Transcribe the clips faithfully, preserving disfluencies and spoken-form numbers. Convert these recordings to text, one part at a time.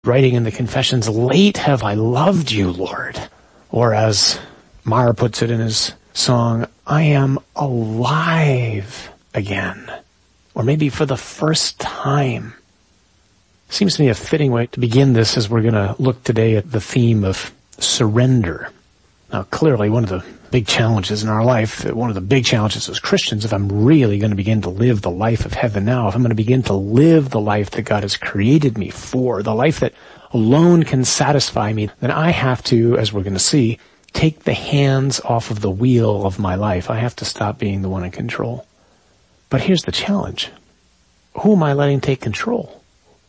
writing in the Confessions, late have I loved you, Lord. Or as Meyer puts it in his song, I am alive again. Or maybe for the first time. Seems to me a fitting way to begin this as we're going to look today at the theme of surrender. Now, clearly, one of the big challenges in our life, one of the big challenges as Christians, if I'm really going to begin to live the life of heaven now, if I'm going to begin to live the life that God has created me for, the life that alone can satisfy me, then I have to, as we're going to see, take the hands off of the wheel of my life. I have to stop being the one in control. But here's the challenge. Who am I letting take control?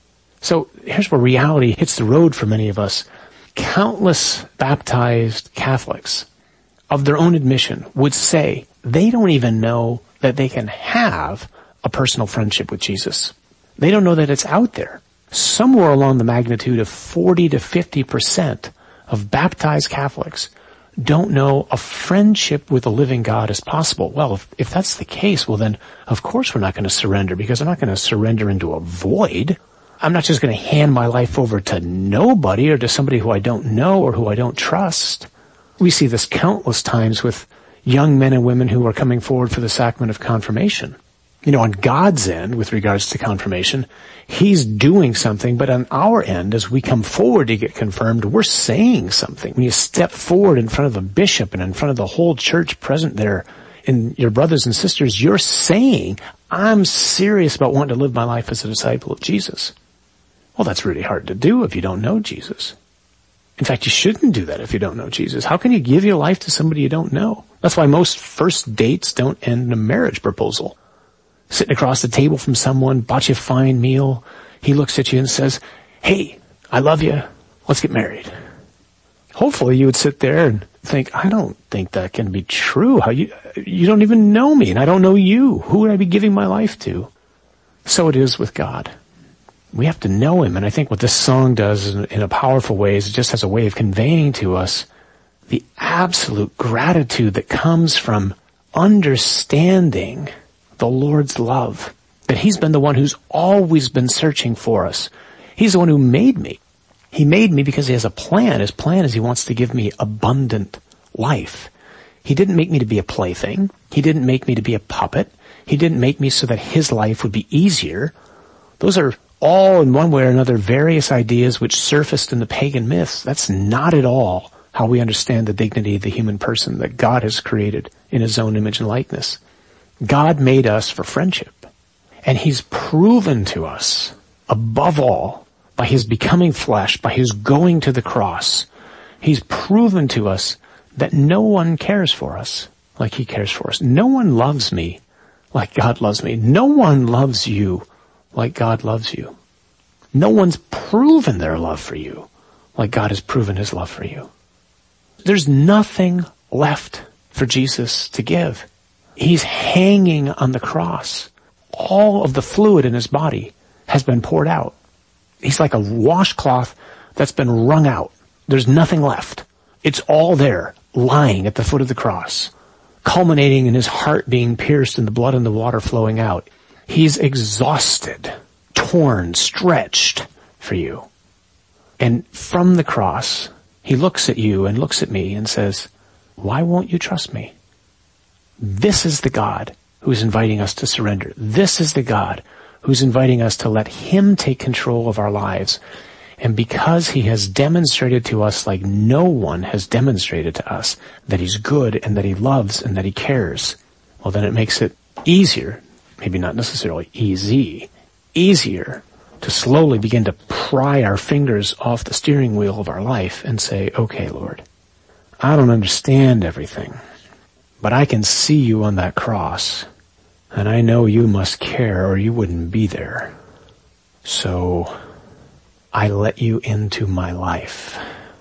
So here's where reality hits the road for many of us. Countless baptized Catholics, of their own admission, would say they don't even know that they can have a personal friendship with Jesus. They don't know that it's out there. Somewhere along the magnitude of forty to fifty percent of baptized Catholics don't know a friendship with the living God is possible. Well, if, if that's the case, well then, of course we're not going to surrender, because I'm not going to surrender into a void. I'm not just going to hand my life over to nobody or to somebody who I don't know or who I don't trust. We see this countless times with young men and women who are coming forward for the sacrament of confirmation. You know, on God's end, with regards to confirmation, He's doing something, but on our end, as we come forward to get confirmed, we're saying something. When you step forward in front of the bishop and in front of the whole church present there, and your brothers and sisters, you're saying, I'm serious about wanting to live my life as a disciple of Jesus. Well, that's really hard to do if you don't know Jesus. In fact, you shouldn't do that if you don't know Jesus. How can you give your life to somebody you don't know? That's why most first dates don't end in a marriage proposal. Sitting across the table from someone, bought you a fine meal, he looks at you and says, hey, I love you, let's get married. Hopefully you would sit there and think, I don't think that can be true. How you, you don't even know me and I don't know you. Who would I be giving my life to? So it is with God. We have to know Him, and I think what this song does in a powerful way is it just has a way of conveying to us the absolute gratitude that comes from understanding the Lord's love, that He's been the one who's always been searching for us. He's the one who made me. He made me because He has a plan. His plan is He wants to give me abundant life. He didn't make me to be a plaything. He didn't make me to be a puppet. He didn't make me so that His life would be easier. Those are all in one way or another various ideas which surfaced in the pagan myths. That's not at all how we understand the dignity of the human person that God has created in His own image and likeness. God made us for friendship. And He's proven to us, above all, by His becoming flesh, by His going to the cross, He's proven to us that no one cares for us like He cares for us. No one loves me like God loves me. No one loves you like God loves you. No one's proven their love for you like God has proven His love for you. There's nothing left for Jesus to give. He's hanging on the cross. All of the fluid in His body has been poured out. He's like a washcloth that's been wrung out. There's nothing left. It's all there, lying at the foot of the cross, culminating in His heart being pierced and the blood and the water flowing out. He's exhausted, torn, stretched for you. And from the cross, He looks at you and looks at me and says, why won't you trust me? This is the God who's inviting us to surrender. This is the God who's inviting us to let Him take control of our lives. And because He has demonstrated to us like no one has demonstrated to us that He's good and that He loves and that He cares, well then it makes it easier, maybe not necessarily easy, easier to slowly begin to pry our fingers off the steering wheel of our life and say, okay, Lord, I don't understand everything, but I can see You on that cross, and I know You must care or You wouldn't be there. So I let You into my life.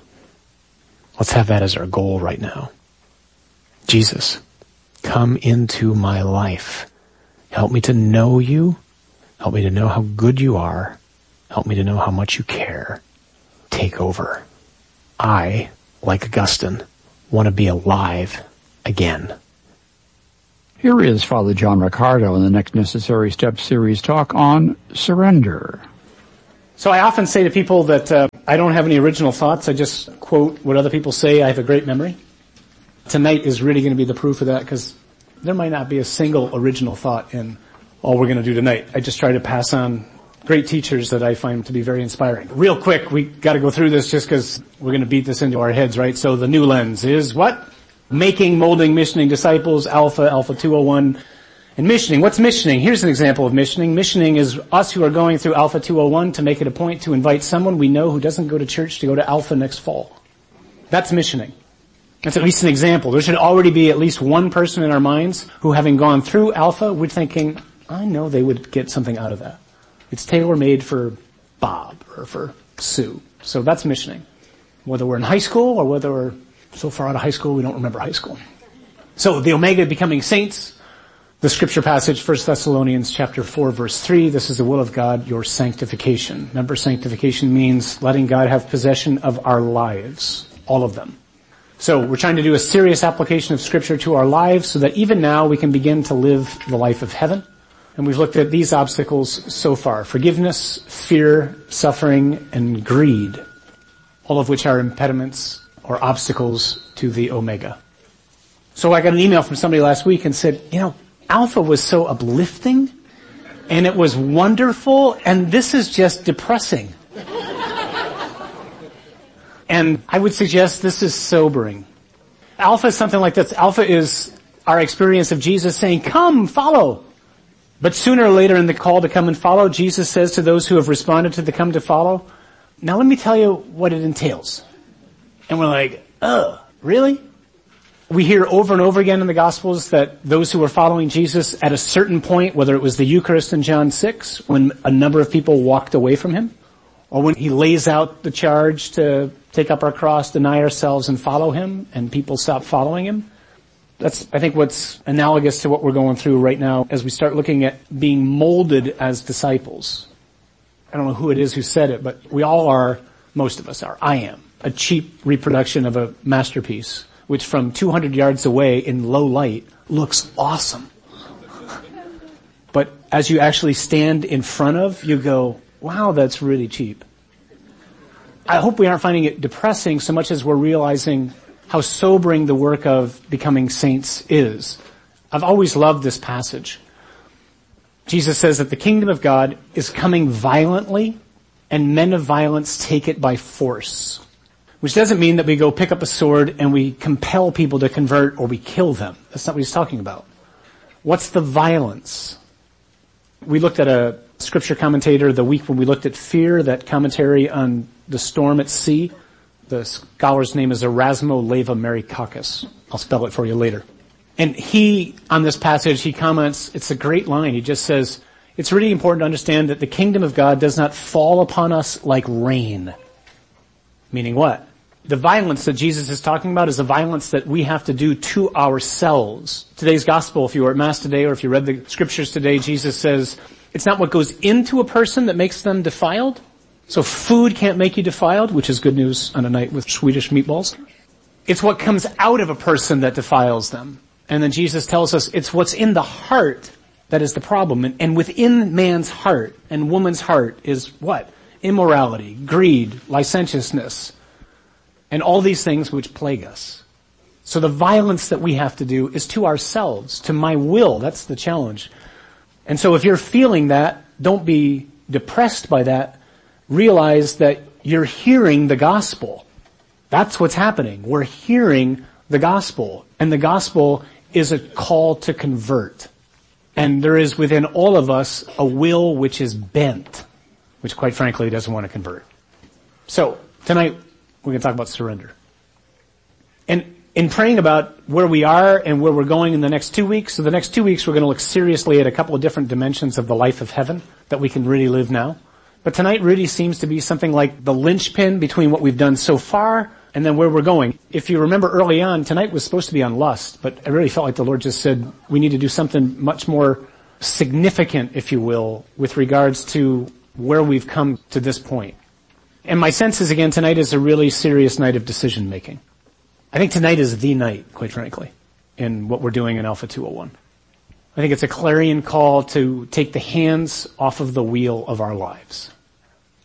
Let's have that as our goal right now. Jesus, come into my life. Help me to know You. Help me to know how good You are. Help me to know how much You care. Take over. I, like Augustine, want to be alive again. Here is Father John Riccardo in the Next Necessary Step series talk on surrender. So I often say to people that uh, I don't have any original thoughts. I just quote what other people say. I have a great memory. Tonight is really going to be the proof of that, because there might not be a single original thought in all we're going to do tonight. I just try to pass on great teachers that I find to be very inspiring. Real quick, we got to go through this just because we're going to beat this into our heads, right? So the new lens is what? Making, molding, missioning disciples, Alpha, Alpha two oh one. And missioning, what's missioning? Here's an example of missioning. Missioning is us who are going through Alpha two oh one to make it a point to invite someone we know who doesn't go to church to go to Alpha next fall. That's missioning. That's at least an example. There should already be at least one person in our minds who, having gone through Alpha, we're thinking, I know they would get something out of that. It's tailor-made for Bob or for Sue. So that's missioning. Whether we're in high school or whether we're so far out of high school we don't remember high school. So the Omega, becoming saints. The scripture passage, First Thessalonians chapter four, verse three, this is the will of God, your sanctification. Remember, sanctification means letting God have possession of our lives, all of them. So we're trying to do a serious application of scripture to our lives so that even now we can begin to live the life of heaven. And we've looked at these obstacles so far: forgiveness, fear, suffering, and greed, all of which are impediments or obstacles to the Omega. So I got an email from somebody last week and said, you know, Alpha was so uplifting, and it was wonderful, and this is just depressing. And I would suggest this is sobering. Alpha is something like this. Alpha is our experience of Jesus saying, come, follow. But sooner or later in the call to come and follow, Jesus says to those who have responded to the come to follow, now let me tell you what it entails. And we're like, ugh, really? We hear over and over again in the Gospels that those who were following Jesus at a certain point, whether it was the Eucharist in John six, when a number of people walked away from him, or when he lays out the charge to take up our cross, deny ourselves, and follow him, and people stop following him. That's, I think, what's analogous to what we're going through right now as we start looking at being molded as disciples. I don't know who it is who said it, but we all are, most of us are, I am, a cheap reproduction of a masterpiece, which from two hundred yards away in low light looks awesome. But as you actually stand in front of, you go, wow, that's really cheap. I hope we aren't finding it depressing so much as we're realizing how sobering the work of becoming saints is. I've always loved this passage. Jesus says that the kingdom of God is coming violently, and men of violence take it by force. Which doesn't mean that we go pick up a sword and we compel people to convert or we kill them. That's not what he's talking about. What's the violence? We looked at a scripture commentator the week when we looked at fear, that commentary on the storm at sea. The scholar's name is Erasmo Leva Marikakis. I'll spell it for you later. And he, on this passage, he comments, it's a great line. He just says, it's really important to understand that the kingdom of God does not fall upon us like rain. Meaning what? The violence that Jesus is talking about is a violence that we have to do to ourselves. Today's gospel, if you were at Mass today or if you read the scriptures today, Jesus says, it's not what goes into a person that makes them defiled. So food can't make you defiled, which is good news on a night with Swedish meatballs. It's what comes out of a person that defiles them. And then Jesus tells us it's what's in the heart that is the problem. And, and within man's heart and woman's heart is what? Immorality, greed, licentiousness, and all these things which plague us. So the violence that we have to do is to ourselves, to my will. That's the challenge. And so if you're feeling that, don't be depressed by that. Realize that you're hearing the gospel. That's what's happening. We're hearing the gospel. And the gospel is a call to convert. And there is within all of us a will which is bent, which quite frankly doesn't want to convert. So tonight we're going to talk about surrender. And in praying about where we are and where we're going in the next two weeks, so the next two weeks we're going to look seriously at a couple of different dimensions of the life of heaven that we can really live now. But tonight really seems to be something like the linchpin between what we've done so far and then where we're going. If you remember early on, tonight was supposed to be on lust, but I really felt like the Lord just said we need to do something much more significant, if you will, with regards to where we've come to this point. And my sense is, again, tonight is a really serious night of decision making. I think tonight is the night, quite frankly, in what we're doing in Alpha two oh one. I think it's a clarion call to take the hands off of the wheel of our lives.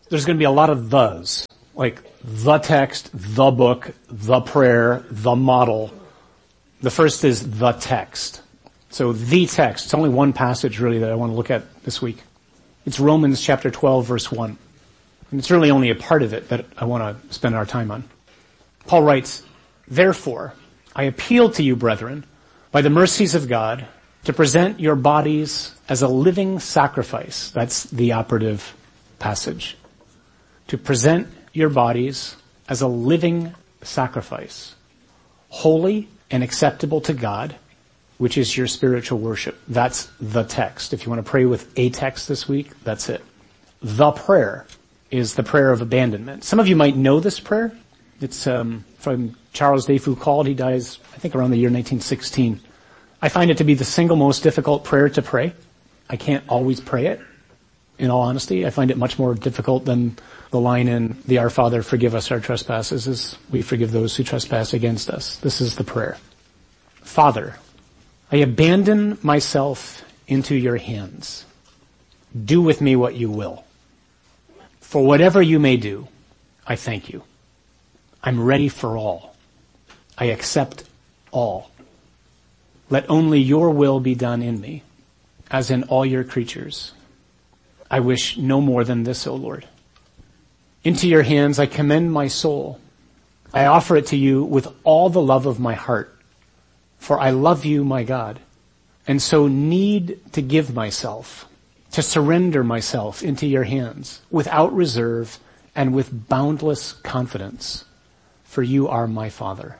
there's going to be a lot of thes, like the text, the book, the prayer, the model. The first is the text. So the text, it's only one passage really that I want to look at this week. It's Romans chapter twelve, verse one. And it's really only a part of it that I want to spend our time on. Paul writes, "Therefore, I appeal to you, brethren, by the mercies of God, to present your bodies as a living sacrifice." That's the operative passage. To present your bodies as a living sacrifice, holy and acceptable to God, which is your spiritual worship. That's the text. If you want to pray with a text this week, that's it. The prayer is the prayer of abandonment. Some of you might know this prayer. It's um, from Charles de Foucauld. He dies, I think, around the year nineteen sixteen. I find it to be the single most difficult prayer to pray. I can't always pray it. In all honesty, I find it much more difficult than the line in the Our Father, forgive us our trespasses, as we forgive those who trespass against us. This is the prayer. Father, I abandon myself into your hands. Do with me what you will. For whatever you may do, I thank you. I'm ready for all. I accept all. Let only your will be done in me, as in all your creatures. I wish no more than this, O Lord. Into your hands I commend my soul. I offer it to you with all the love of my heart. For I love you, my God, and so need to give myself, to surrender myself into your hands without reserve and with boundless confidence, for you are my Father.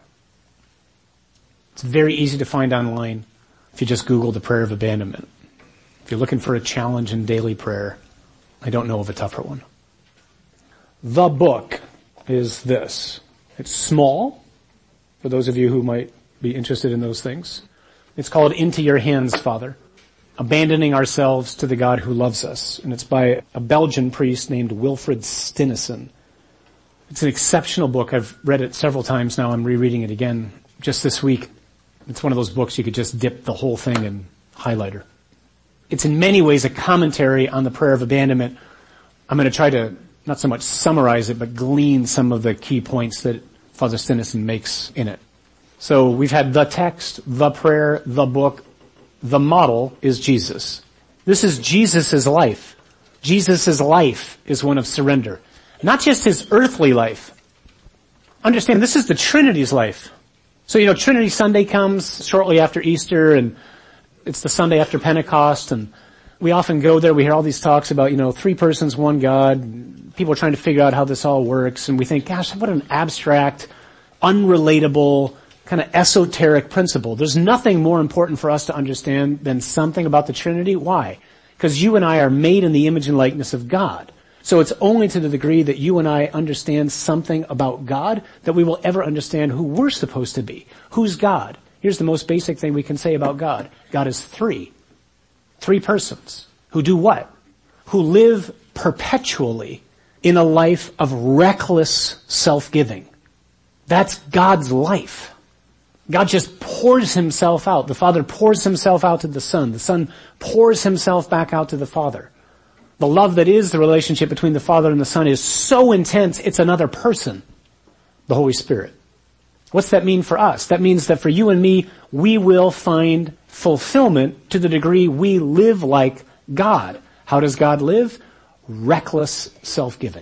It's very easy to find online if you just Google the prayer of abandonment. If you're looking for a challenge in daily prayer, I don't know of a tougher one. The book is this. It's small, for those of you who might be interested in those things. It's called Into Your Hands, Father, abandoning ourselves to the God who loves us. And it's by a Belgian priest named Wilfred Stinnesen. It's an exceptional book. I've read it several times now. I'm rereading it again just this week. It's one of those books you could just dip the whole thing in highlighter. It's in many ways a commentary on the prayer of abandonment. I'm going to try to not so much summarize it, but glean some of the key points that Father Stinnesen makes in it. So we've had the text, the prayer, the book. The model is Jesus. This is Jesus' life. Jesus' life is one of surrender. Not just his earthly life. Understand, this is the Trinity's life. So, you know, Trinity Sunday comes shortly after Easter, and it's the Sunday after Pentecost, and we often go there, we hear all these talks about, you know, three persons, one God. People are trying to figure out how this all works, and we think, gosh, what an abstract, unrelatable, kind of esoteric principle. There's nothing more important for us to understand than something about the Trinity. Why? Because you and I are made in the image and likeness of God. So it's only to the degree that you and I understand something about God that we will ever understand who we're supposed to be. Who's God? Here's the most basic thing we can say about God. God is three. Three persons. Who do what? Who live perpetually in a life of reckless self-giving. That's God's life. God just pours himself out. The Father pours himself out to the Son. The Son pours himself back out to the Father. The love that is the relationship between the Father and the Son is so intense, it's another person, the Holy Spirit. What's that mean for us? That means that for you and me, we will find fulfillment to the degree we live like God. How does God live? Reckless self-giving.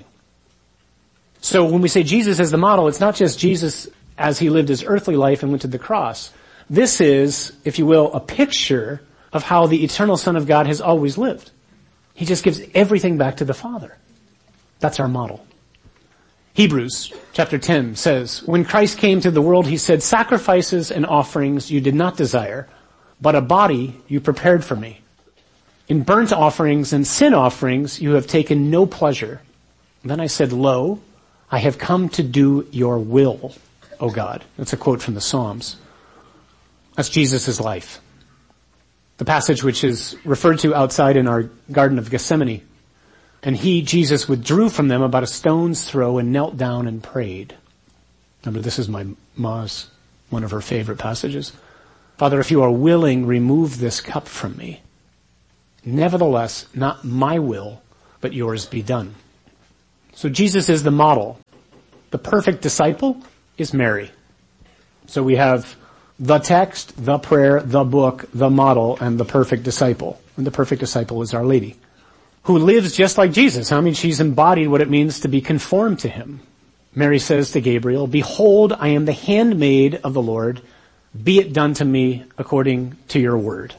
So when we say Jesus as the model, it's not just Jesus as he lived his earthly life and went to the cross. This is, if you will, a picture of how the eternal Son of God has always lived. He just gives everything back to the Father. That's our model. Hebrews chapter ten says, when Christ came to the world, he said, sacrifices and offerings you did not desire, but a body you prepared for me. In burnt offerings and sin offerings you have taken no pleasure. Then I said, lo, I have come to do your will, O God. That's a quote from the Psalms. That's Jesus' life. The passage which is referred to outside in our Garden of Gethsemane. And he, Jesus, withdrew from them about a stone's throw and knelt down and prayed. Remember, this is my ma's, one of her favorite passages. Father, if you are willing, remove this cup from me. Nevertheless, not my will, but yours be done. So Jesus is the model. The perfect disciple is Mary. So we have the text, the prayer, the book, the model, and the perfect disciple. And the perfect disciple is Our Lady, who lives just like Jesus. I mean, she's embodied what it means to be conformed to him. Mary says to Gabriel, "Behold, I am the handmaid of the Lord. Be it done to me according to your word."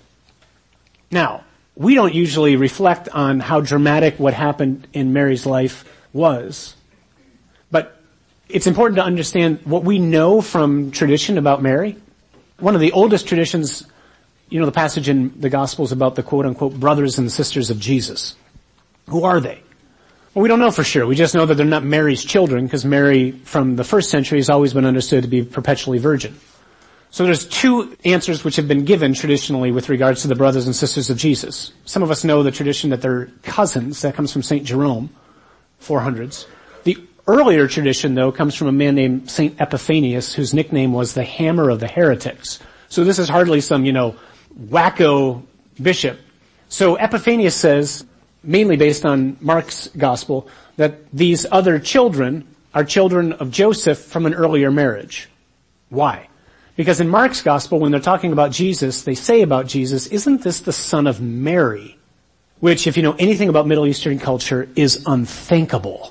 Now, we don't usually reflect on how dramatic what happened in Mary's life was. But it's important to understand what we know from tradition about Mary. One of the oldest traditions, you know, the passage in the Gospels about the quote-unquote brothers and sisters of Jesus. Who are they? Well, we don't know for sure. We just know that they're not Mary's children, because Mary from the first century has always been understood to be perpetually virgin. So there's two answers which have been given traditionally with regards to the brothers and sisters of Jesus. Some of us know the tradition that they're cousins. That comes from Saint Jerome, four hundreds. The earlier tradition, though, comes from a man named Saint Epiphanius, whose nickname was the Hammer of the Heretics. So this is hardly some, you know, wacko bishop. So Epiphanius says, mainly based on Mark's gospel, that these other children are children of Joseph from an earlier marriage. Why? Because in Mark's gospel, when they're talking about Jesus, they say about Jesus, "Isn't this the son of Mary?" Which, if you know anything about Middle Eastern culture, is unthinkable.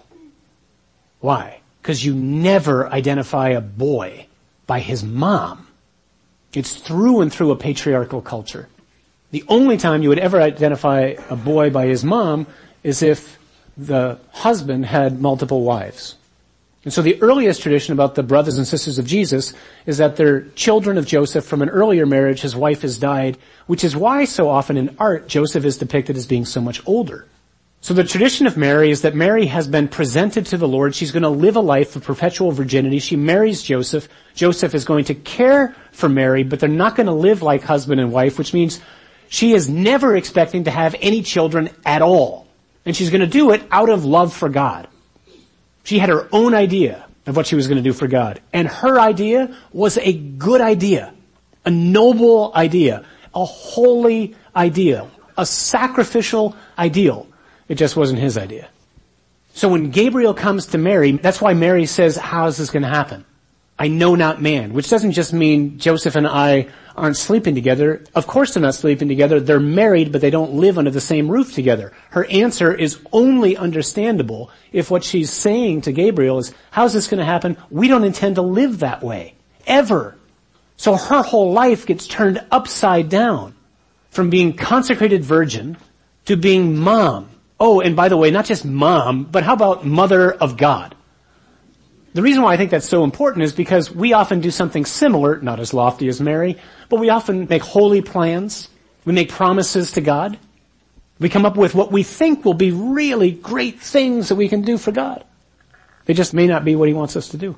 Why? Because you never identify a boy by his mom. It's through and through a patriarchal culture. The only time you would ever identify a boy by his mom is if the husband had multiple wives. And so the earliest tradition about the brothers and sisters of Jesus is that they're children of Joseph from an earlier marriage. His wife has died, which is why so often in art Joseph is depicted as being so much older. So the tradition of Mary is that Mary has been presented to the Lord. She's going to live a life of perpetual virginity. She marries Joseph. Joseph is going to care for Mary, but they're not going to live like husband and wife, which means she is never expecting to have any children at all. And she's going to do it out of love for God. She had her own idea of what she was going to do for God. And her idea was a good idea, a noble idea, a holy ideal, a sacrificial ideal. It just wasn't his idea. So when Gabriel comes to Mary, that's why Mary says, "How is this going to happen? I know not man," which doesn't just mean Joseph and I aren't sleeping together. Of course they're not sleeping together. They're married, but they don't live under the same roof together. Her answer is only understandable if what she's saying to Gabriel is, "How's this going to happen? We don't intend to live that way. Ever." So her whole life gets turned upside down from being consecrated virgin to being mom. Oh, and by the way, not just mom, but how about mother of God? The reason why I think that's so important is because we often do something similar, not as lofty as Mary, but we often make holy plans. We make promises to God. We come up with what we think will be really great things that we can do for God. They just may not be what he wants us to do.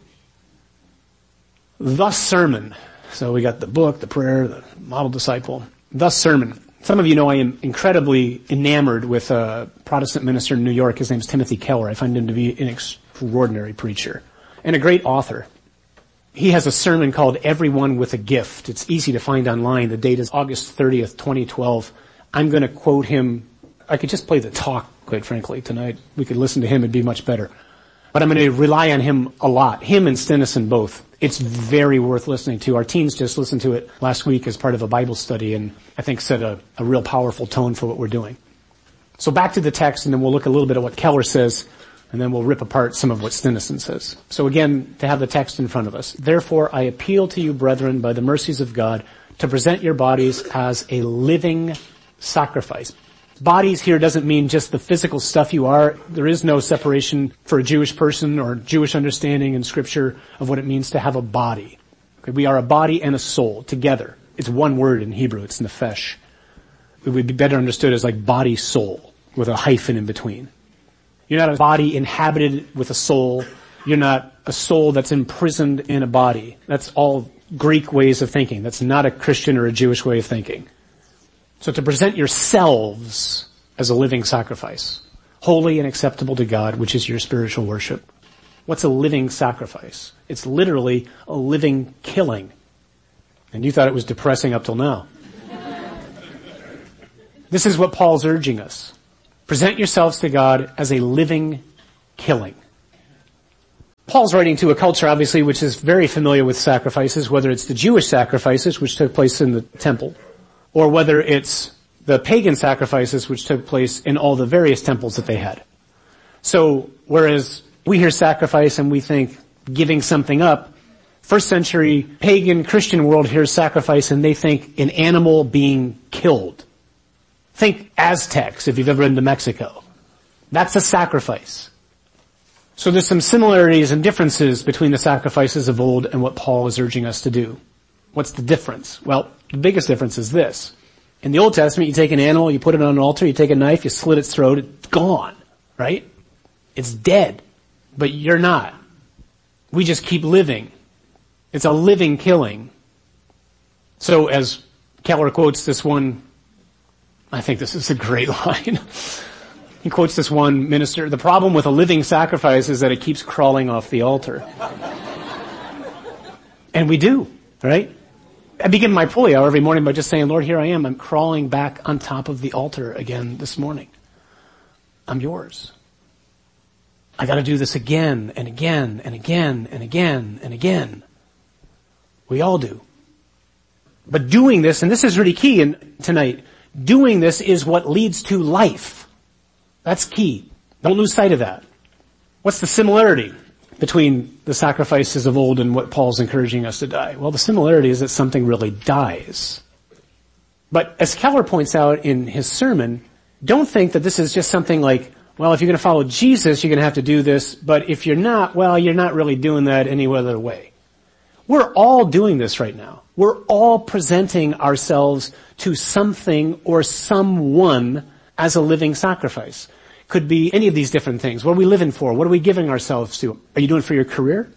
The sermon. So we got the book, the prayer, the model disciple. The sermon. Some of you know I am incredibly enamored with a Protestant minister in New York. His name's Timothy Keller. I find him to be an extraordinary preacher and a great author. He has a sermon called Everyone with a Gift. It's easy to find online. The date is August thirtieth, twenty twelve. I'm going to quote him. I could just play the talk, quite frankly, tonight. We could listen to him. It'd be much better. But I'm going to rely on him a lot. Him and Stinnison both. It's very worth listening to. Our teens just listened to it last week as part of a Bible study and I think set a, a real powerful tone for what we're doing. So back to the text and then we'll look a little bit at what Keller says and then we'll rip apart some of what Stinnison says. So again, to have the text in front of us. Therefore, I appeal to you, brethren, by the mercies of God, to present your bodies as a living sacrifice. Bodies here doesn't mean just the physical stuff you are. There is no separation for a Jewish person or Jewish understanding in Scripture of what it means to have a body. Okay, we are a body and a soul together. It's one word in Hebrew. It's nefesh. It would be better understood as like body-soul with a hyphen in between. You're not a body inhabited with a soul. You're not a soul that's imprisoned in a body. That's all Greek ways of thinking. That's not a Christian or a Jewish way of thinking. So to present yourselves as a living sacrifice, holy and acceptable to God, which is your spiritual worship. What's a living sacrifice? It's literally a living killing. And you thought it was depressing up till now. This is what Paul's urging us. Present yourselves to God as a living killing. Paul's writing to a culture, obviously, which is very familiar with sacrifices, whether it's the Jewish sacrifices, which took place in the temple, or whether it's the pagan sacrifices, which took place in all the various temples that they had. So, whereas we hear sacrifice and we think giving something up, first century pagan Christian world hears sacrifice and they think an animal being killed. Think Aztecs, if you've ever been to Mexico. That's a sacrifice. So there's some similarities and differences between the sacrifices of old and what Paul is urging us to do. What's the difference? Well, the biggest difference is this. In the Old Testament, you take an animal, you put it on an altar, you take a knife, you slit its throat, it's gone, right? It's dead. But you're not. We just keep living. It's a living killing. So as Keller quotes this one, I think this is a great line. He quotes this one minister, the problem with a living sacrifice is that it keeps crawling off the altar. And we do, right? I begin my pulley hour every morning by just saying, Lord, here I am. I'm crawling back on top of the altar again this morning. I'm yours. I gotta do this again and again and again and again and again. We all do. But doing this, and this is really key in, tonight, doing this is what leads to life. That's key. Don't lose sight of that. What's the similarity between the sacrifices of old and what Paul's encouraging us to die? Well, the similarity is that something really dies. But as Keller points out in his sermon, don't think that this is just something like, well, if you're going to follow Jesus, you're going to have to do this, but if you're not, well, you're not really doing that any other way. We're all doing this right now. We're all presenting ourselves to something or someone as a living sacrifice. Could be any of these different things. What are we living for? What are we giving ourselves to? Are you doing it for your career?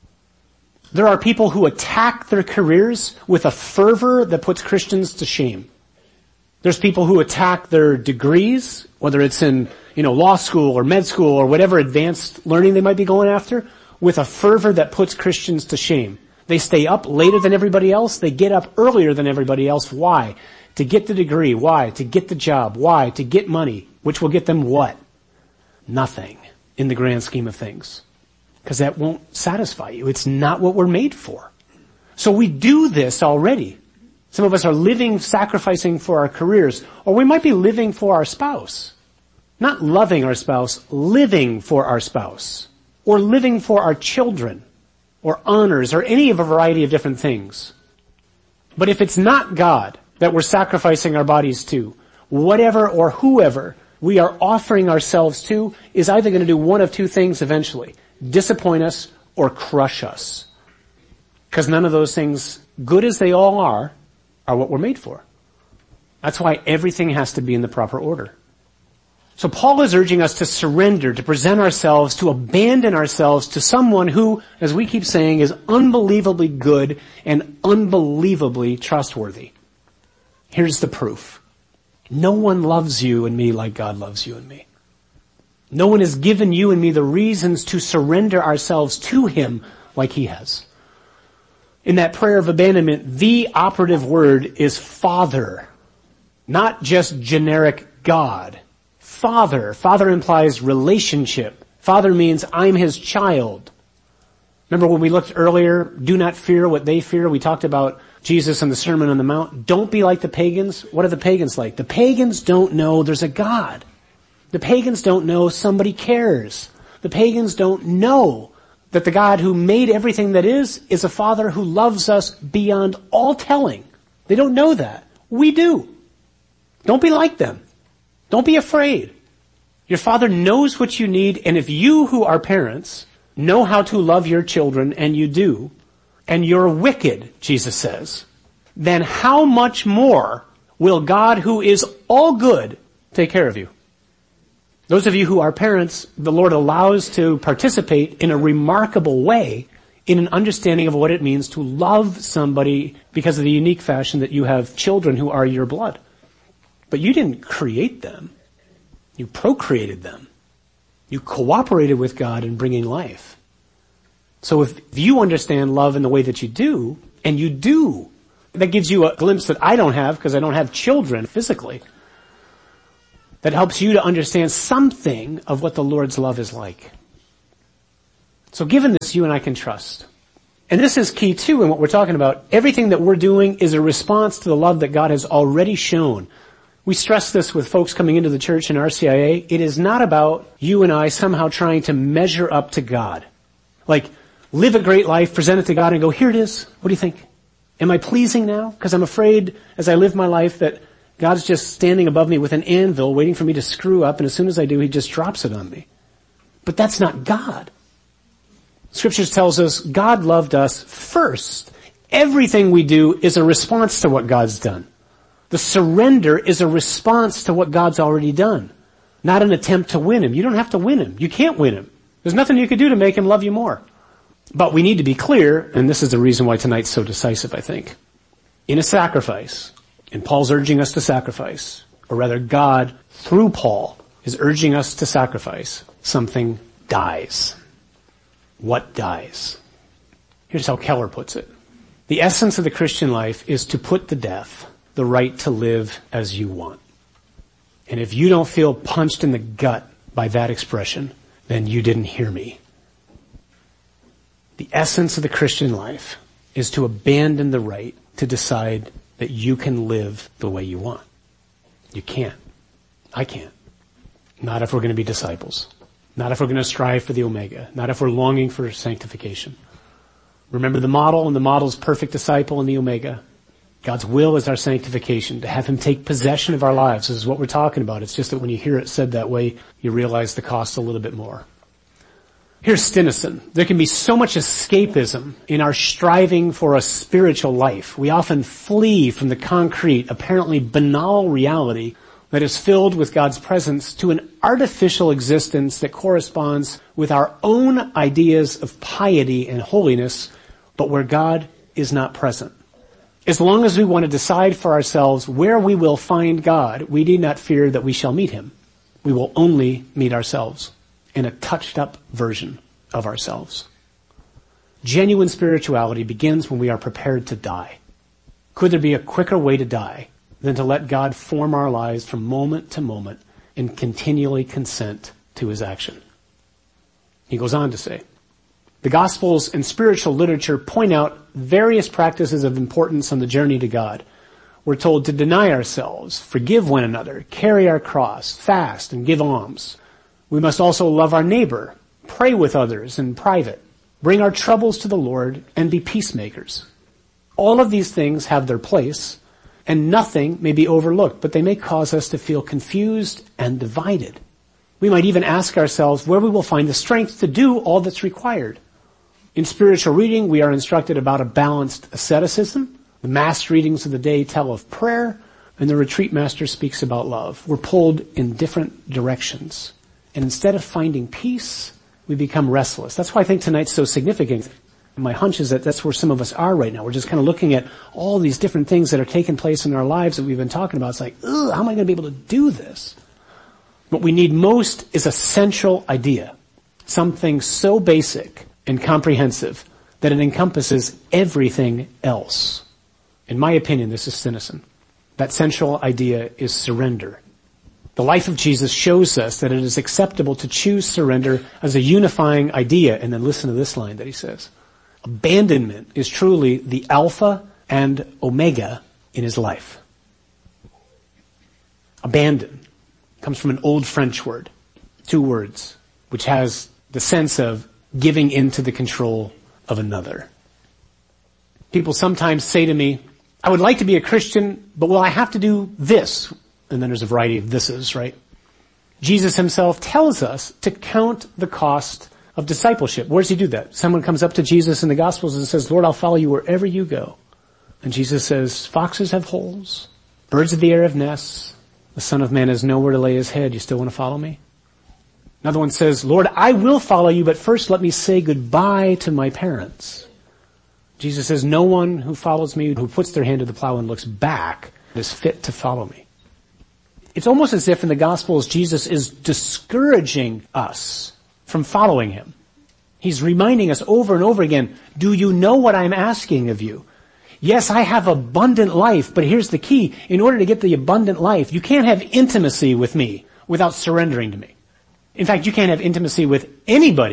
There are people who attack their careers with a fervor that puts Christians to shame. There's people who attack their degrees, whether it's in, you know, law school or med school or whatever advanced learning they might be going after, with a fervor that puts Christians to shame. They stay up later than everybody else. They get up earlier than everybody else. Why? To get the degree. Why? To get the job. Why? To get money. Which will get them what? Nothing in the grand scheme of things. Because that won't satisfy you. It's not what we're made for. So we do this already. Some of us are living, sacrificing for our careers. Or we might be living for our spouse. Not loving our spouse, living for our spouse. Or living for our children. Or honors, or any of a variety of different things. But if it's not God that we're sacrificing our bodies to, whatever or whoever we are offering ourselves to is either going to do one of two things eventually. Disappoint us or crush us. Because none of those things, good as they all are, are what we're made for. That's why everything has to be in the proper order. So Paul is urging us to surrender, to present ourselves, to abandon ourselves to someone who, as we keep saying, is unbelievably good and unbelievably trustworthy. Here's the proof. No one loves you and me like God loves you and me. No one has given you and me the reasons to surrender ourselves to Him like He has. In that prayer of abandonment, the operative word is Father, not just generic God. Father. Father implies relationship. Father means I'm His child. Remember when we looked earlier, do not fear what they fear. We talked about Jesus and the Sermon on the Mount. Don't be like the pagans. What are the pagans like? The pagans don't know there's a God. The pagans don't know somebody cares. The pagans don't know that the God who made everything that is, is a Father who loves us beyond all telling. They don't know that. We do. Don't be like them. Don't be afraid. Your Father knows what you need, and if you who are parents know how to love your children, and you do, and you're wicked, Jesus says, then how much more will God, who is all good, take care of you? Those of you who are parents, the Lord allows to participate in a remarkable way in an understanding of what it means to love somebody because of the unique fashion that you have children who are your blood. But you didn't create them. You procreated them. You cooperated with God in bringing life. So if you understand love in the way that you do, and you do, that gives you a glimpse that I don't have because I don't have children physically. That helps you to understand something of what the Lord's love is like. So given this, you and I can trust. And this is key too in what we're talking about. Everything that we're doing is a response to the love that God has already shown. We stress this with folks coming into the church in R C I A. It is not about you and I somehow trying to measure up to God. Like, live a great life, present it to God and go, here it is. What do you think? Am I pleasing now? Because I'm afraid as I live my life that God's just standing above me with an anvil waiting for me to screw up, and as soon as I do, he just drops it on me. But that's not God. Scriptures tells us God loved us first. Everything we do is a response to what God's done. The surrender is a response to what God's already done, not an attempt to win him. You don't have to win him. You can't win him. There's nothing you can do to make him love you more. But we need to be clear, and this is the reason why tonight's so decisive, I think. In a sacrifice, and Paul's urging us to sacrifice, or rather God, through Paul, is urging us to sacrifice, something dies. What dies? Here's how Keller puts it. The essence of the Christian life is to put to death the right to live as you want. And if you don't feel punched in the gut by that expression, then you didn't hear me. The essence of the Christian life is to abandon the right to decide that you can live the way you want. You can't. I can't. Not if we're going to be disciples. Not if we're going to strive for the Omega. Not if we're longing for sanctification. Remember the model, and the model's perfect disciple in the Omega. God's will is our sanctification, to have him take possession of our lives. This is what we're talking about. It's just that when you hear it said that way, you realize the cost a little bit more. Here's Stinnison. There can be so much escapism in our striving for a spiritual life. We often flee from the concrete, apparently banal reality that is filled with God's presence to an artificial existence that corresponds with our own ideas of piety and holiness, but where God is not present. As long as we want to decide for ourselves where we will find God, we need not fear that we shall meet him. We will only meet ourselves in a touched up version of ourselves. Genuine spirituality begins when we are prepared to die. Could there be a quicker way to die than to let God form our lives from moment to moment and continually consent to his action? He goes on to say, the Gospels and spiritual literature point out various practices of importance on the journey to God. We're told to deny ourselves, forgive one another, carry our cross, fast, and give alms. We must also love our neighbor, pray with others in private, bring our troubles to the Lord, and be peacemakers. All of these things have their place, and nothing may be overlooked, but they may cause us to feel confused and divided. We might even ask ourselves where we will find the strength to do all that's required. In spiritual reading, we are instructed about a balanced asceticism. The mass readings of the day tell of prayer, and the retreat master speaks about love. We're pulled in different directions. And instead of finding peace, we become restless. That's why I think tonight's so significant. My hunch is that that's where some of us are right now. We're just kind of looking at all these different things that are taking place in our lives that we've been talking about. It's like, ugh, how am I going to be able to do this? What we need most is a central idea. Something so basic and comprehensive that it encompasses everything else. In my opinion, this is Stinnison. That central idea is surrender. The life of Jesus shows us that it is acceptable to choose surrender as a unifying idea. And then listen to this line that he says. Abandonment is truly the alpha and omega in his life. Abandon comes from an old French word, two words, which has the sense of giving into the control of another. People sometimes say to me, I would like to be a Christian, but will I have to do this? And then there's a variety of thises, right? Jesus himself tells us to count the cost of discipleship. Where does he do that? Someone comes up to Jesus in the Gospels and says, Lord, I'll follow you wherever you go. And Jesus says, foxes have holes, birds of the air have nests, the Son of Man has nowhere to lay his head. You still want to follow me? Another one says, Lord, I will follow you, but first let me say goodbye to my parents. Jesus says, no one who follows me, who puts their hand to the plow and looks back, is fit to follow me. It's almost as if in the Gospels, Jesus is discouraging us from following him. He's reminding us over and over again, do you know what I'm asking of you? Yes, I have abundant life, but here's the key. In order to get the abundant life, you can't have intimacy with me without surrendering to me. In fact, you can't have intimacy with anybody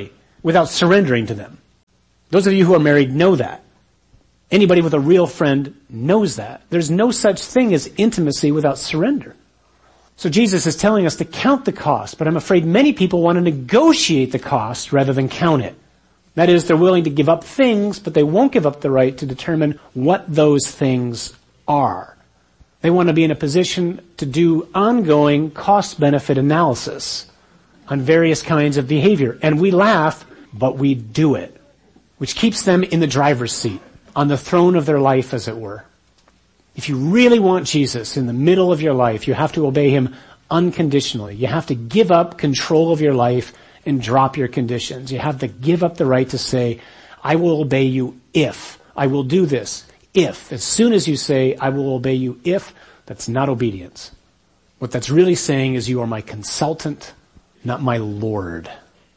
without surrendering to them. Those of you who are married know that. Anybody with a real friend knows that. There's no such thing as intimacy without surrender. So Jesus is telling us to count the cost, but I'm afraid many people want to negotiate the cost rather than count it. That is, they're willing to give up things, but they won't give up the right to determine what those things are. They want to be in a position to do ongoing cost-benefit analysis on various kinds of behavior. And we laugh, but we do it, which keeps them in the driver's seat, on the throne of their life, as it were. If you really want Jesus in the middle of your life, you have to obey him unconditionally. You have to give up control of your life and drop your conditions. You have to give up the right to say, I will obey you if. I will do this if. As soon as you say, I will obey you if, that's not obedience. What that's really saying is you are my consultant, not my Lord.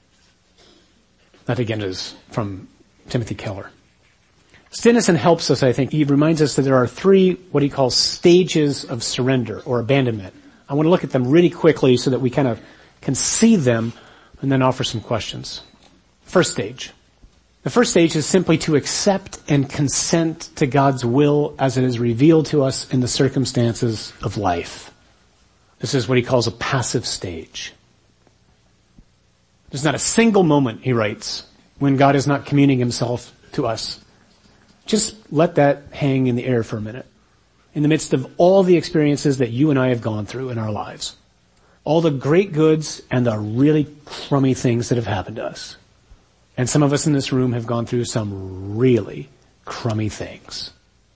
That again is from Timothy Keller. Stenison helps us, I think. He reminds us that there are three, what he calls stages of surrender or abandonment. I want to look at them really quickly so that we kind of can see them and then offer some questions. First stage. The first stage is simply to accept and consent to God's will as it is revealed to us in the circumstances of life. This is what he calls a passive stage. There's not a single moment, he writes, when God is not communing himself to us. Just let that hang in the air for a minute. In the midst of all the experiences that you and I have gone through in our lives, all the great goods and the really crummy things that have happened to us. And some of us in this room have gone through some really crummy things.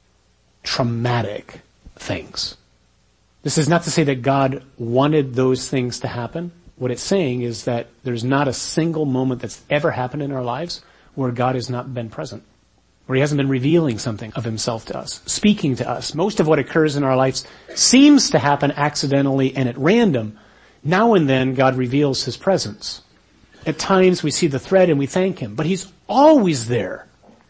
Traumatic things. This is not to say that God wanted those things to happen. What it's saying is that there's not a single moment that's ever happened in our lives where God has not been present, where he hasn't been revealing something of himself to us, speaking to us. Most of what occurs in our lives seems to happen accidentally and at random. Now and then God reveals his presence. At times we see the thread and we thank him, but he's always there.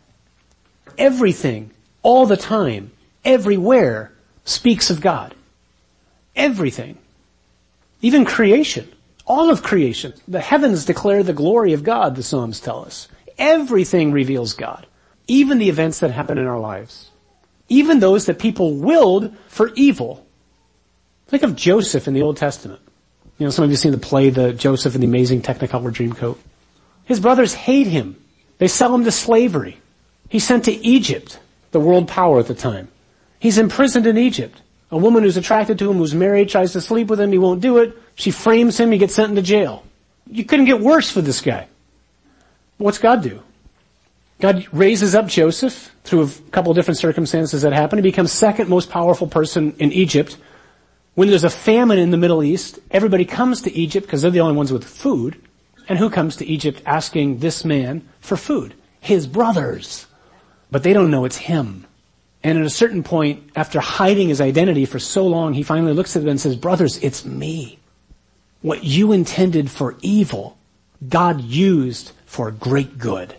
Everything, all the time, everywhere speaks of God. Everything. Even creation. All of creation. The heavens declare the glory of God, the Psalms tell us. Everything reveals God. Even the events that happen in our lives. Even those that people willed for evil. Think of Joseph in the Old Testament. You know, some of you have seen the play, the Joseph and the Amazing Technicolor Dreamcoat. His brothers hate him. They sell him to slavery. He's sent to Egypt, the world power at the time. He's imprisoned in Egypt. A woman who's attracted to him, who's married, tries to sleep with him. He won't do it. She frames him. He gets sent into jail. You couldn't get worse for this guy. What's God do? God raises up Joseph through a couple of different circumstances that happen. He becomes second most powerful person in Egypt. When there's a famine in the Middle East, everybody comes to Egypt because they're the only ones with food. And who comes to Egypt asking this man for food? His brothers. But they don't know it's him. And at a certain point, after hiding his identity for so long, he finally looks at them and says, brothers, it's me. What you intended for evil, God used for great good.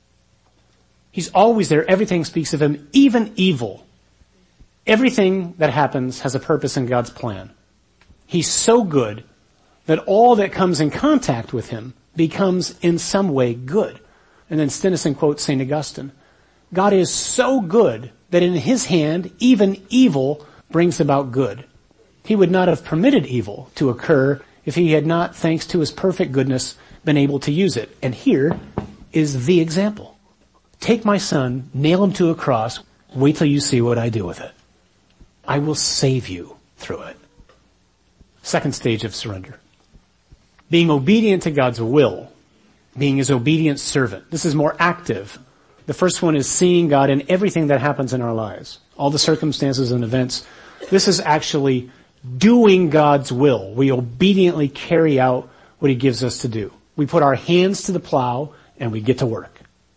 He's always there. Everything speaks of him, even evil. Everything that happens has a purpose in God's plan. He's so good that all that comes in contact with him becomes in some way good. And then Stenison quotes Saint Augustine. God is so good that in his hand, even evil brings about good. He would not have permitted evil to occur if he had not, thanks to his perfect goodness, been able to use it. And here is the example. Take my son, nail him to a cross, wait till you see what I do with it. I will save you through it. Second stage of surrender. Being obedient to God's will. Being his obedient servant. This is more active. The first one is seeing God in everything that happens in our lives. All the circumstances and events. This is actually doing God's will. We obediently carry out what he gives us to do. We put our hands to the plow and we get to work.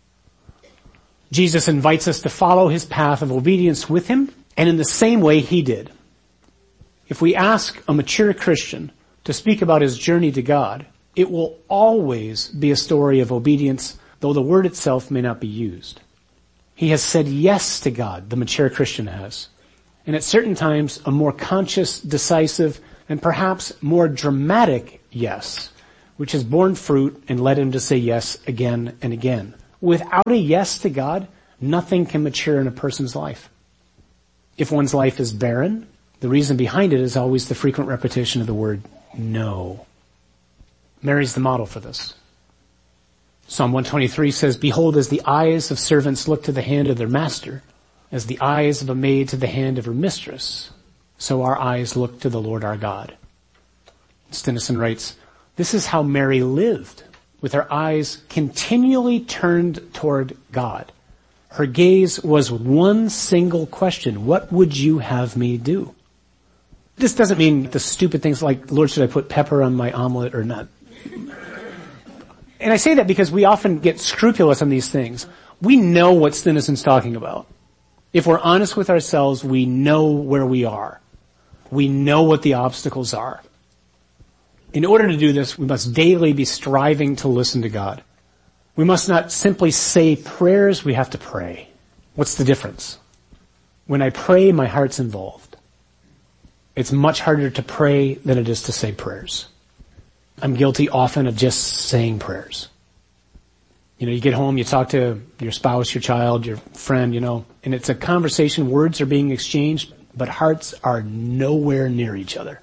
Jesus invites us to follow his path of obedience with him, and in the same way he did. If we ask a mature Christian to speak about his journey to God, it will always be a story of obedience, though the word itself may not be used. He has said yes to God, the mature Christian has. And at certain times, a more conscious, decisive, and perhaps more dramatic yes which has borne fruit and led him to say yes again and again. Without a yes to God, nothing can mature in a person's life. If one's life is barren, the reason behind it is always the frequent repetition of the word no. Mary's the model for this. Psalm one twenty-three says, "Behold, as the eyes of servants look to the hand of their master, as the eyes of a maid to the hand of her mistress, so our eyes look to the Lord our God." Stenison writes, "This is how Mary lived, with her eyes continually turned toward God. Her gaze was one single question: what would you have me do?" This doesn't mean the stupid things like, "Lord, should I put pepper on my omelet or not?" And I say that because we often get scrupulous on these things. We know what Stenison's talking about. If we're honest with ourselves, we know where we are. We know what the obstacles are. In order to do this, we must daily be striving to listen to God. We must not simply say prayers, we have to pray. What's the difference? When I pray, my heart's involved. It's much harder to pray than it is to say prayers. I'm guilty often of just saying prayers. You know, you get home, you talk to your spouse, your child, your friend, you know, and it's a conversation, words are being exchanged, but hearts are nowhere near each other.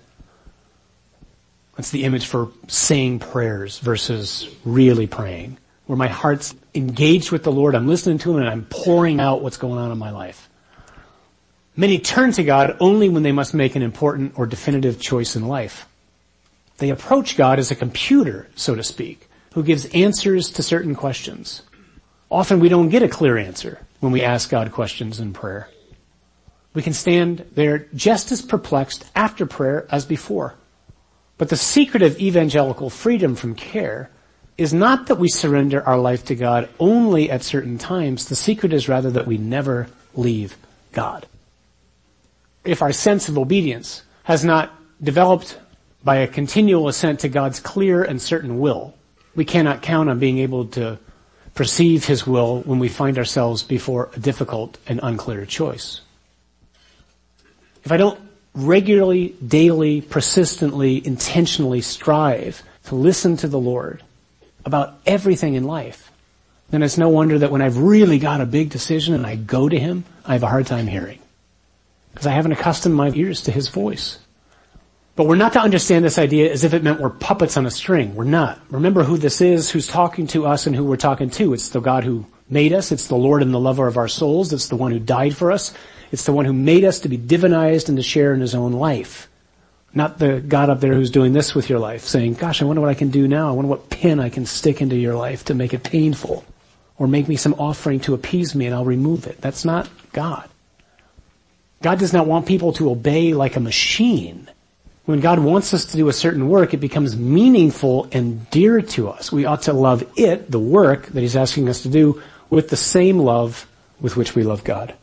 That's the image for saying prayers versus really praying, where my heart's engaged with the Lord, I'm listening to Him, and I'm pouring out what's going on in my life. Many turn to God only when they must make an important or definitive choice in life. They approach God as a computer, so to speak, who gives answers to certain questions. Often we don't get a clear answer when we ask God questions in prayer. We can stand there just as perplexed after prayer as before. But the secret of evangelical freedom from care is not that we surrender our life to God only at certain times. The secret is rather that we never leave God. If our sense of obedience has not developed by a continual assent to God's clear and certain will, we cannot count on being able to perceive His will when we find ourselves before a difficult and unclear choice. If I don't regularly, daily, persistently, intentionally strive to listen to the Lord about everything in life, then it's no wonder that when I've really got a big decision and I go to Him, I have a hard time hearing. Because I haven't accustomed my ears to His voice. But we're not to understand this idea as if it meant we're puppets on a string. We're not. Remember who this is, who's talking to us and who we're talking to. It's the God who made us. It's the Lord and the lover of our souls. It's the one who died for us. It's the one who made us to be divinized and to share in His own life. Not the God up there who's doing this with your life, saying, gosh, I wonder what I can do now. I wonder what pin I can stick into your life to make it painful. Or make me some offering to appease me and I'll remove it. That's not God. God does not want people to obey like a machine. When God wants us to do a certain work, it becomes meaningful and dear to us. We ought to love it, the work that He's asking us to do, with the same love with which we love God.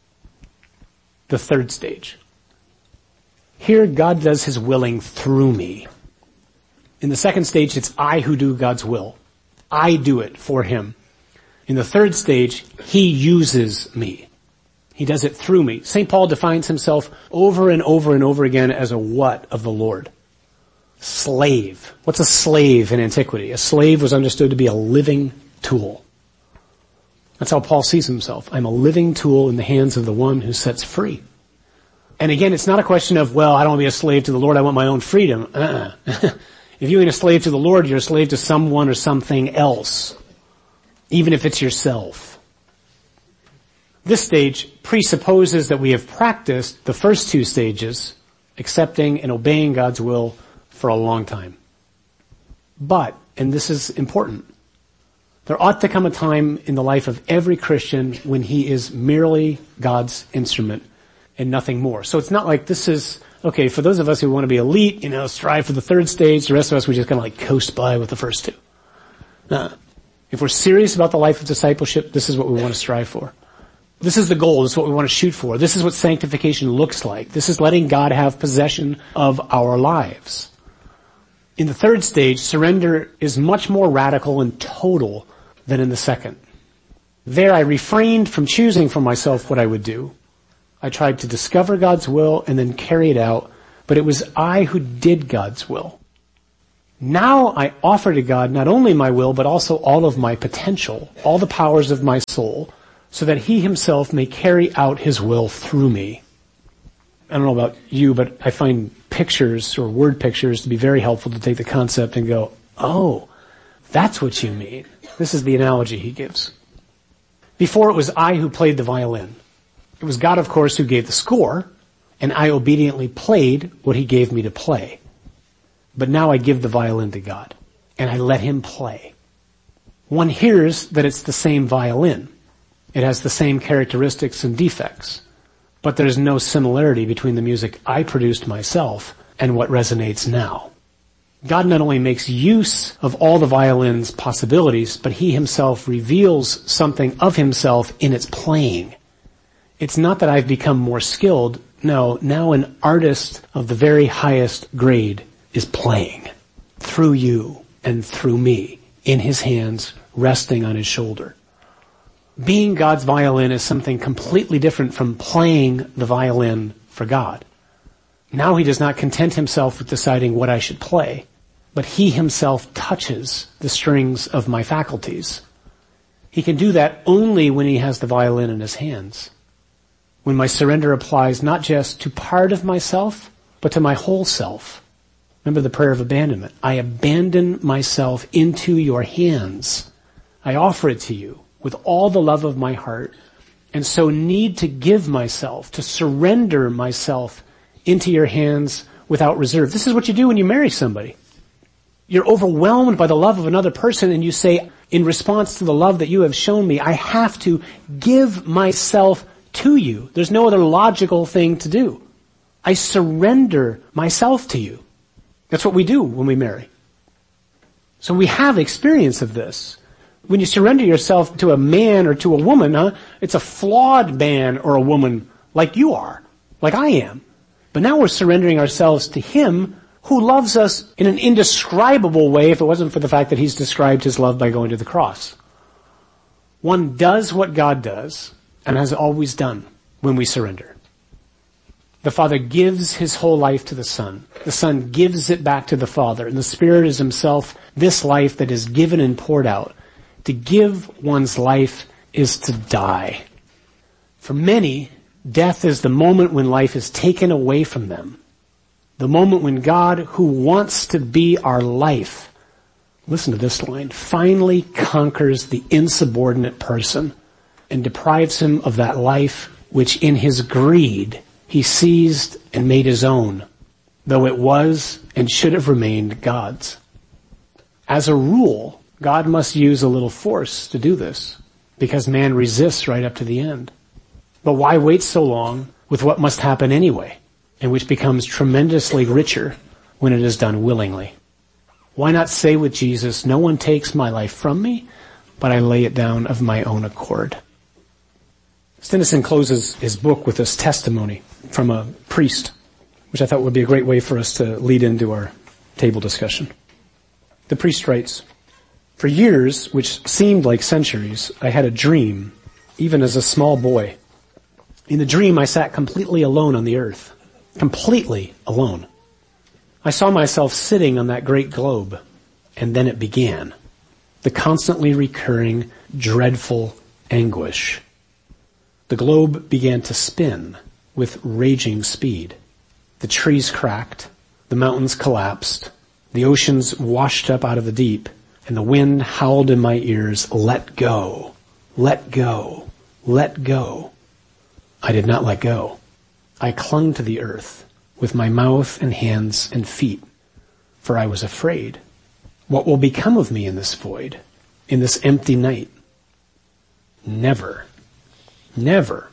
The third stage. Here, God does His willing through me. In the second stage, it's I who do God's will. I do it for Him. In the third stage, He uses me. He does it through me. Saint Paul defines himself over and over and over again as a what of the Lord? Slave. What's a slave in antiquity? A slave was understood to be a living tool. That's how Paul sees himself. I'm a living tool in the hands of the one who sets free. And again, it's not a question of, well, I don't want to be a slave to the Lord, I want my own freedom. Uh-uh. If you ain't a slave to the Lord, you're a slave to someone or something else. Even if it's yourself. This stage presupposes that we have practiced the first two stages, accepting and obeying God's will, for a long time. But, and this is important, there ought to come a time in the life of every Christian when he is merely God's instrument and nothing more. So it's not like this is, okay, for those of us who want to be elite, you know, strive for the third stage, the rest of us, we just kind of like coast by with the first two. Uh, if we're serious about the life of discipleship, this is what we want to strive for. This is the goal. This is what we want to shoot for. This is what sanctification looks like. This is letting God have possession of our lives. In the third stage, surrender is much more radical and total than in the second. There I refrained from choosing for myself what I would do. I tried to discover God's will and then carry it out, but it was I who did God's will. Now I offer to God not only my will, but also all of my potential, all the powers of my soul, so that he himself may carry out his will through me. I don't know about you, but I find pictures or word pictures to be very helpful to take the concept and go, oh, that's what you mean. This is the analogy he gives. Before, it was I who played the violin. It was God, of course, who gave the score, and I obediently played what he gave me to play. But now I give the violin to God, and I let him play. One hears that it's the same violin. It has the same characteristics and defects, but there's no similarity between the music I produced myself and what resonates now. God not only makes use of all the violin's possibilities, but he himself reveals something of himself in its playing. It's not that I've become more skilled. No, now an artist of the very highest grade is playing through you and through me, in his hands, resting on his shoulder. Being God's violin is something completely different from playing the violin for God. Now he does not content himself with deciding what I should play, but he himself touches the strings of my faculties. He can do that only when he has the violin in his hands. When my surrender applies not just to part of myself, but to my whole self. Remember the prayer of abandonment. I abandon myself into your hands. I offer it to you with all the love of my heart, and so need to give myself, to surrender myself into your hands without reserve. This is what you do when you marry somebody. You're overwhelmed by the love of another person, and you say, in response to the love that you have shown me, I have to give myself to you. There's no other logical thing to do. I surrender myself to you. That's what we do when we marry. So we have experience of this. When you surrender yourself to a man or to a woman, huh, it's a flawed man or a woman like you are, like I am. But now we're surrendering ourselves to him who loves us in an indescribable way if it wasn't for the fact that he's described his love by going to the cross. One does what God does and has always done when we surrender. The Father gives his whole life to the Son. The Son gives it back to the Father. And the Spirit is himself this life that is given and poured out. To give one's life is to die. For many, death is the moment when life is taken away from them. The moment when God, who wants to be our life, listen to this line, finally conquers the insubordinate person and deprives him of that life which in his greed he seized and made his own, though it was and should have remained God's. As a rule, God must use a little force to do this, because man resists right up to the end. But why wait so long with what must happen anyway, and which becomes tremendously richer when it is done willingly? Why not say with Jesus, no one takes my life from me, but I lay it down of my own accord? Stenison closes his book with this testimony from a priest, which I thought would be a great way for us to lead into our table discussion. The priest writes, for years, which seemed like centuries, I had a dream, even as a small boy. In the dream, I sat completely alone on the earth. Completely alone. I saw myself sitting on that great globe, and then it began. The constantly recurring, dreadful anguish. The globe began to spin with raging speed. The trees cracked, the mountains collapsed, the oceans washed up out of the deep, and the wind howled in my ears, let go, let go, let go. I did not let go. I clung to the earth with my mouth and hands and feet, for I was afraid. What will become of me in this void, in this empty night? Never, never.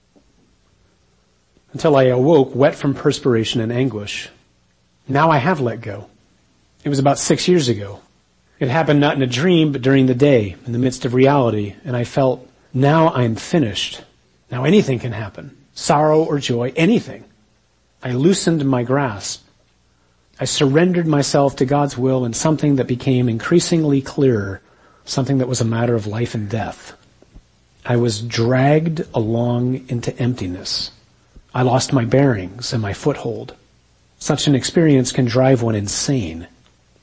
Until I awoke wet from perspiration and anguish. Now I have let go. It was about six years ago. It happened not in a dream, but during the day, in the midst of reality, and I felt, now I'm finished. Now anything can happen. Sorrow or joy, anything. I loosened my grasp. I surrendered myself to God's will in something that became increasingly clearer, something that was a matter of life and death. I was dragged along into emptiness. I lost my bearings and my foothold. Such an experience can drive one insane.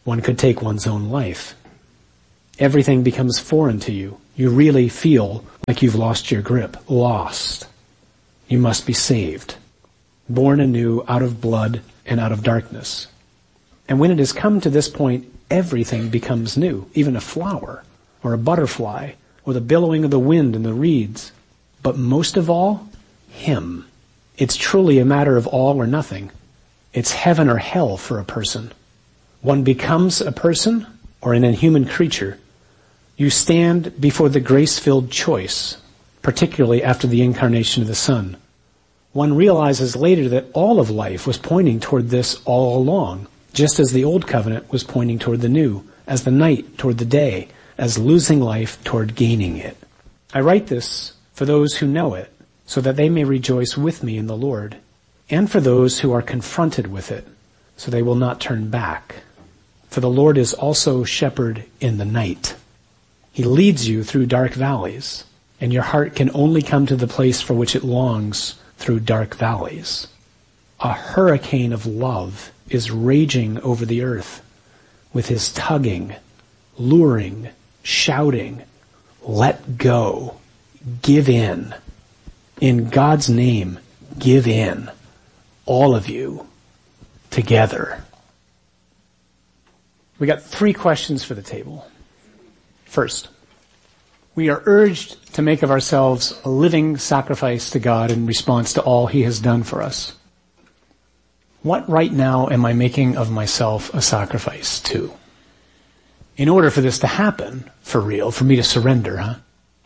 One could take one's own life. Everything becomes foreign to you. You really feel like you've lost your grip. Lost. You must be saved. Born anew out of blood and out of darkness. And when it has come to this point, everything becomes new. Even a flower or a butterfly or the billowing of the wind in the reeds. But most of all, Him. It's truly a matter of all or nothing. It's heaven or hell for a person. One becomes a person or an inhuman creature. You stand before the grace-filled choice, particularly after the incarnation of the Son. One realizes later that all of life was pointing toward this all along, just as the old covenant was pointing toward the new, as the night toward the day, as losing life toward gaining it. I write this for those who know it, so that they may rejoice with me in the Lord, and for those who are confronted with it, so they will not turn back. For the Lord is also shepherd in the night. He leads you through dark valleys, and your heart can only come to the place for which it longs through dark valleys. A hurricane of love is raging over the earth with His tugging, luring, shouting, let go, give in. In God's name, give in. All of you, together. We got three questions for the table. First, we are urged to make of ourselves a living sacrifice to God in response to all He has done for us. What right now am I making of myself a sacrifice to? In order for this to happen, for real, for me to surrender, huh?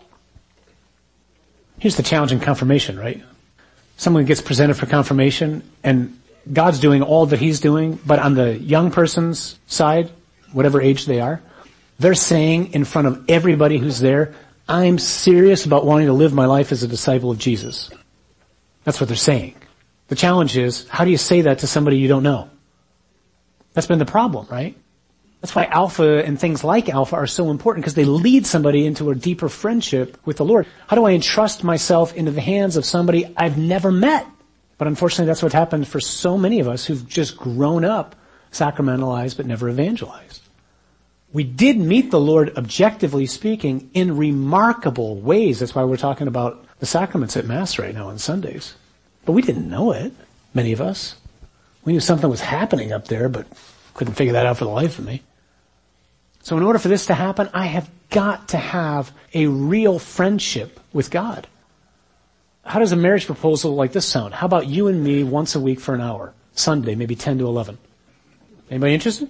Here's the challenge in confirmation, right? Someone gets presented for confirmation and God's doing all that He's doing, but on the young person's side, whatever age they are, they're saying in front of everybody who's there, I'm serious about wanting to live my life as a disciple of Jesus. That's what they're saying. The challenge is, how do you say that to somebody you don't know? That's been the problem, right? That's why Alpha and things like Alpha are so important, because they lead somebody into a deeper friendship with the Lord. How do I entrust myself into the hands of somebody I've never met? But unfortunately, that's what happened for so many of us who've just grown up sacramentalized but never evangelized. We did meet the Lord, objectively speaking, in remarkable ways. That's why we're talking about the sacraments at Mass right now on Sundays. But we didn't know it, many of us. We knew something was happening up there, but couldn't figure that out for the life of me. So in order for this to happen, I have got to have a real friendship with God. How does a marriage proposal like this sound? How about you and me once a week for an hour? Sunday, maybe ten to eleven. Anybody interested?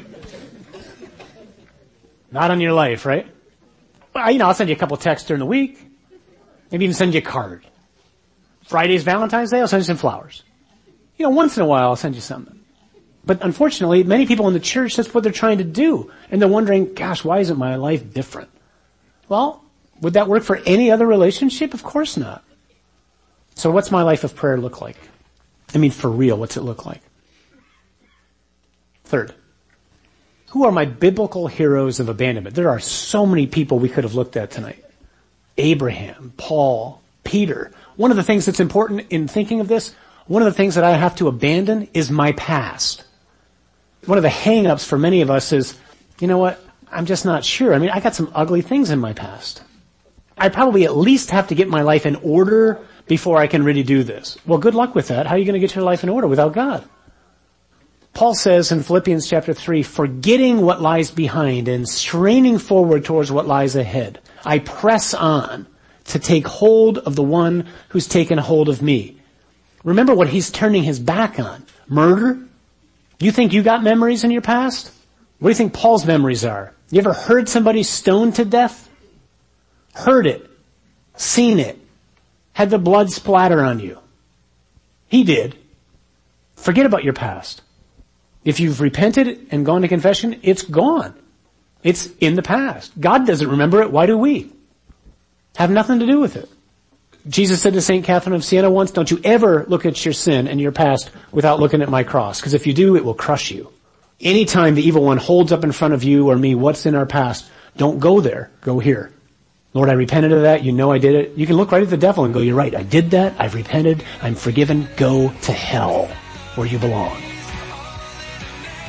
Not on your life, right? Well, you know, I'll send you a couple texts during the week. Maybe even send you a card. Friday's Valentine's Day, I'll send you some flowers. You know, once in a while I'll send you something. But unfortunately, many people in the church, that's what they're trying to do. And they're wondering, gosh, why isn't my life different? Well, would that work for any other relationship? Of course not. So what's my life of prayer look like? I mean, for real, what's it look like? Third, who are my biblical heroes of abandonment? There are so many people we could have looked at tonight. Abraham, Paul, Peter. One of the things that's important in thinking of this, one of the things that I have to abandon is my past. One of the hang-ups for many of us is, you know what, I'm just not sure. I mean, I got some ugly things in my past. I probably at least have to get my life in order before I can really do this. Well, good luck with that. How are you going to get your life in order without God? Paul says in Philippians chapter three, forgetting what lies behind and straining forward towards what lies ahead, I press on to take hold of the one who's taken hold of me. Remember what he's turning his back on. Murder? You think you got memories in your past? What do you think Paul's memories are? You ever heard somebody stoned to death? Heard it. Seen it. Had the blood splatter on you. He did. Forget about your past. If you've repented and gone to confession, it's gone. It's in the past. God doesn't remember it. Why do we? Have nothing to do with it. Jesus said to Saint Catherine of Siena once, don't you ever look at your sin and your past without looking at my cross, because if you do, it will crush you. Anytime the evil one holds up in front of you or me what's in our past, don't go there. Go here. Lord, I repented of that. You know I did it. You can look right at the devil and go, you're right. I did that. I've repented. I'm forgiven. Go to hell where you belong.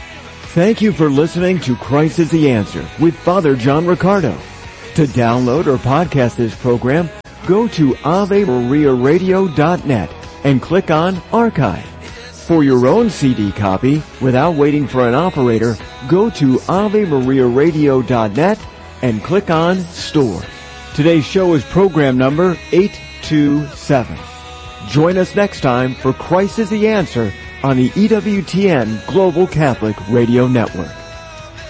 Thank you for listening to Christ is the Answer with Father John Riccardo. To download or podcast this program, go to ave maria radio dot net and click on Archive. For your own C D copy, without waiting for an operator, go to ave maria radio dot net and click on Store. Today's show is program number eight two seven. Join us next time for Christ is the Answer on the E W T N Global Catholic Radio Network.